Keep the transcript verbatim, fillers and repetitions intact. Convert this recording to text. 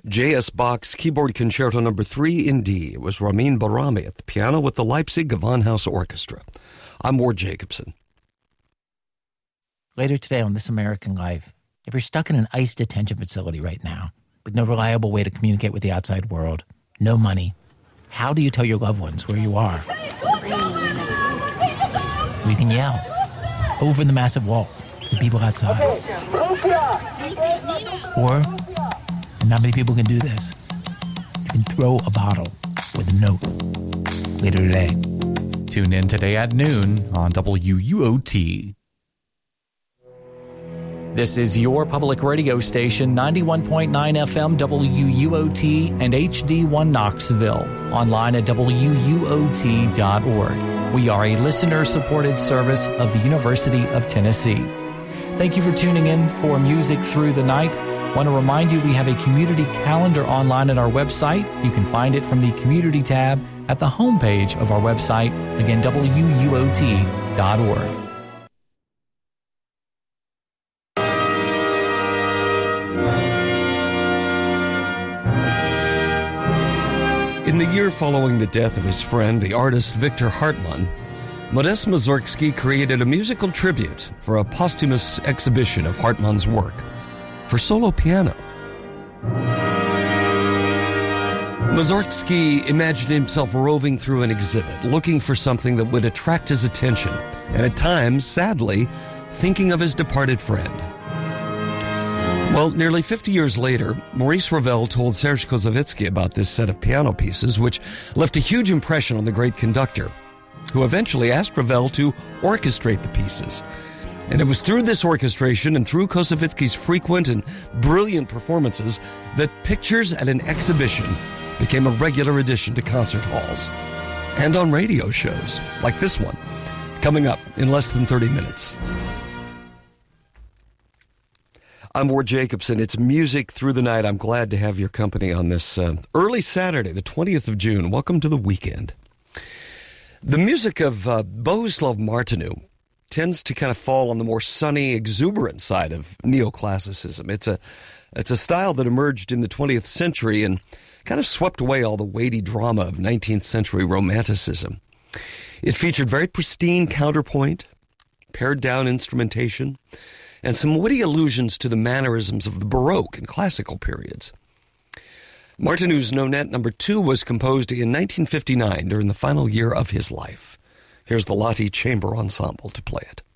J S. Bach's Keyboard Concerto Number three in D. It was Ramin Barami at the piano with the Leipzig Gewandhaus Orchestra. I'm Ward Jacobson. Later today on This American Life, if you're stuck in an ICE detention facility right now, with no reliable way to communicate with the outside world, no money, how do you tell your loved ones where you are? We can yell over the massive walls to people outside. Or, and not many people can do this, you can throw a bottle with a note later today. Tune in today at noon on W U O T. This is your public radio station, ninety-one point nine F M W U O T and H D one Knoxville. Online at W U O T dot org. We are a listener-supported service of the University of Tennessee. Thank you for tuning in for Music Through the Night. I want to remind you we have a community calendar online at our website. You can find it from the Community tab at the homepage of our website. Again, W U O T dot org. In the year following the death of his friend, the artist Victor Hartmann, Modest Mussorgsky created a musical tribute for a posthumous exhibition of Hartmann's work for solo piano. Mussorgsky imagined himself roving through an exhibit, looking for something that would attract his attention, and at times, sadly, thinking of his departed friend. Well, nearly fifty years later, Maurice Ravel told Serge Koussevitzky about this set of piano pieces, which left a huge impression on the great conductor, who eventually asked Ravel to orchestrate the pieces. And it was through this orchestration and through Koussevitzky's frequent and brilliant performances that pictures at an exhibition became a regular addition to concert halls and on radio shows like this one, coming up in less than thirty minutes. I'm Ward Jacobson. It's Music Through the Night. I'm glad to have your company on this uh, early Saturday, the twentieth of June. Welcome to the weekend. The music of uh, Bohuslav Martinu tends to kind of fall on the more sunny, exuberant side of neoclassicism. It's a, it's a style that emerged in the twentieth century and kind of swept away all the weighty drama of nineteenth century romanticism. It featured very pristine counterpoint, pared-down instrumentation, and some witty allusions to the mannerisms of the Baroque and classical periods. Martinu's Nonette Number two was composed in nineteen fifty-nine during the final year of his life. Here's the Lotte Chamber Ensemble to play it.